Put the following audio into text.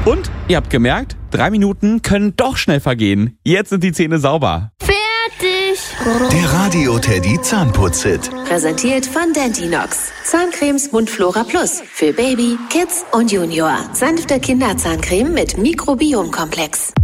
Und ihr habt gemerkt, 3 Minuten können doch schnell vergehen. Jetzt sind die Zähne sauber. Fertig! Der Radio Teddy Zahnputz-Hit. Präsentiert von Dentinox. Zahncremes Mundflora Plus. Für Baby, Kids und Junior. Sanfte Kinderzahncreme mit Mikrobiomkomplex.